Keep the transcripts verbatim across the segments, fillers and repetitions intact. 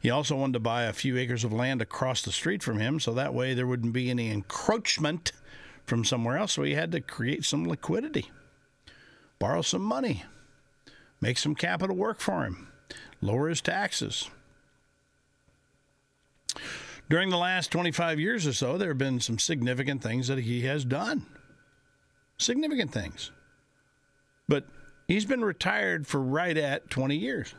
He also wanted to buy a few acres of land across the street from him, so that way there wouldn't be any encroachment from somewhere else. So he had to create some liquidity, borrow some money, make some capital work for him, lower his taxes. During the last twenty-five years or so, there have been some significant things that he has done. Significant things. But he's been retired for right at twenty years.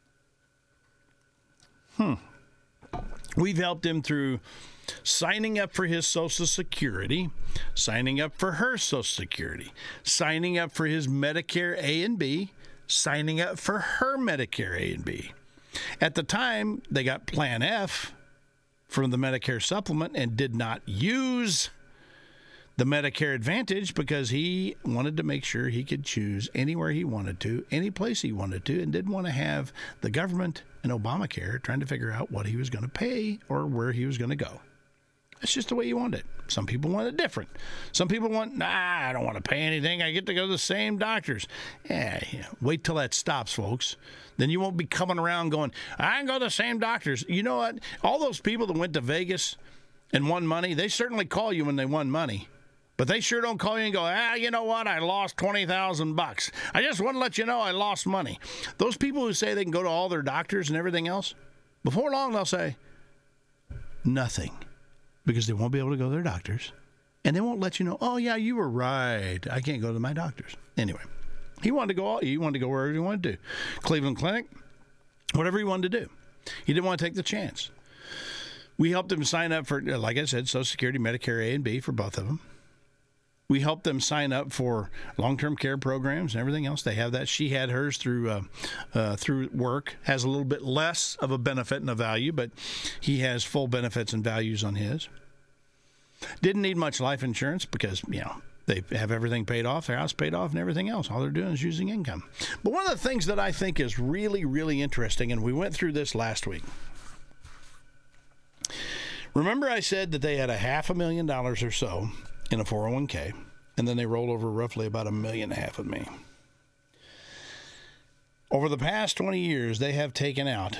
Hmm. We've helped him through signing up for his Social Security, signing up for her Social Security, signing up for his Medicare A and B, signing up for her Medicare A and B. At the time, they got Plan F from the Medicare supplement and did not use the Medicare Advantage because he wanted to make sure he could choose anywhere he wanted to, any place he wanted to, and didn't want to have the government and Obamacare trying to figure out what he was going to pay or where he was going to go. That's just the way you want it. Some people want it different. Some people want, nah, I don't want to pay anything. I get to go to the same doctors. Yeah, yeah. Wait till that stops, folks. Then you won't be coming around going, I can go to the same doctors. You know what? All those people that went to Vegas and won money, they certainly call you when they won money. But they sure don't call you and go, ah, you know what? I lost twenty thousand bucks. I just want to let you know I lost money. Those people who say they can go to all their doctors and everything else, before long they'll say nothing. Because they won't be able to go to their doctors. And they won't let you know, oh, yeah, you were right. I can't go to my doctors. Anyway, he wanted to go all, he wanted to go wherever he wanted to. Cleveland Clinic, whatever he wanted to do. He didn't want to take the chance. We helped him sign up for, like I said, Social Security, Medicare A and B for both of them. We helped them sign up for long-term care programs and everything else. They have that. She had hers through uh, uh, through work. Has a little bit less of a benefit and a value, but he has full benefits and values on his. Didn't need much life insurance because, you know, they have everything paid off, their house paid off, and everything else. All they're doing is using income. But one of the things that I think is really, really interesting, and we went through this last week. Remember I said that they had a half a million dollars or so in a four oh one k, and then they rolled over roughly about a million and a half with me. Over the past twenty years, they have taken out,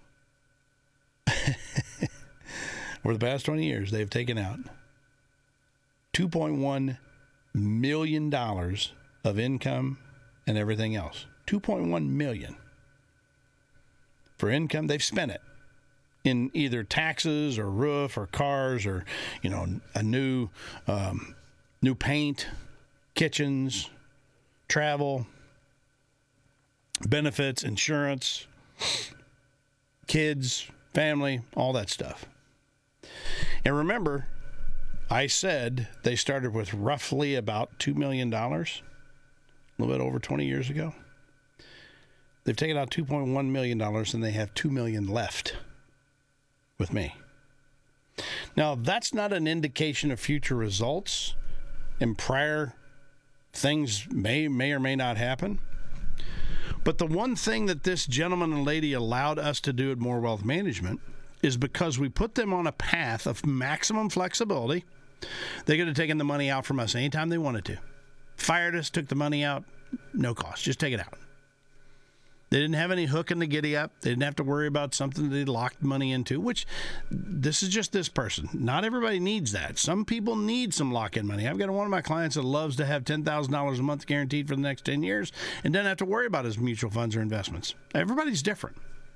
over the past twenty years, they've taken out two point one million dollars of income and everything else. two point one million dollars for income. They've spent it in either taxes or roof or cars or, you know, a new um, new paint, kitchens, travel, benefits, insurance, kids, family, all that stuff. And remember, I said they started with roughly about two million dollars, a little bit over twenty years ago. They've taken out two point one million dollars and they have two million dollars left with me. Now, that's not an indication of future results, and prior things may may or may not happen. But the one thing that this gentleman and lady allowed us to do at More Wealth Management is because we put them on a path of maximum flexibility. They could have taken the money out from us anytime they wanted to. Fired us, took the money out, no cost. Just take it out. They didn't have any hook in the giddy up. They didn't have to worry about something they locked money into, which this is just this person. Not everybody needs that. Some people need some lock-in money. I've got one of my clients that loves to have ten thousand dollars a month guaranteed for the next ten years and doesn't have to worry about his mutual funds or investments. Everybody's different.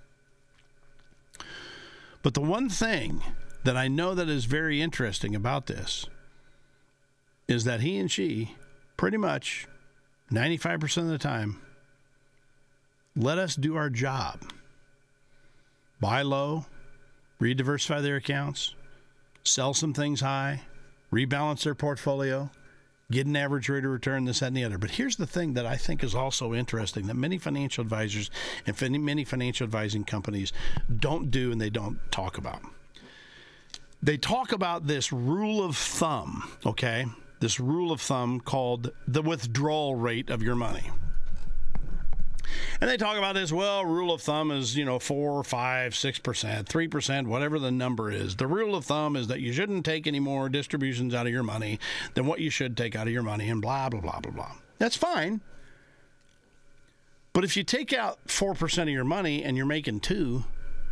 But the one thing that I know that is very interesting about this is that he and she pretty much ninety-five percent of the time let us do our job. Buy low, re-diversify their accounts, sell some things high, rebalance their portfolio, get an average rate of return, this, that, and the other. But here's the thing that I think is also interesting that many financial advisors and many financial advising companies don't do and they don't talk about. They talk about this rule of thumb, okay? This rule of thumb called the withdrawal rate of your money. And they talk about this, well, rule of thumb is, you know, four, five, six percent, three percent, whatever the number is. The rule of thumb is that you shouldn't take any more distributions out of your money than what you should take out of your money and blah, blah, blah, blah, blah. That's fine. But if you take out four percent of your money and you're making two,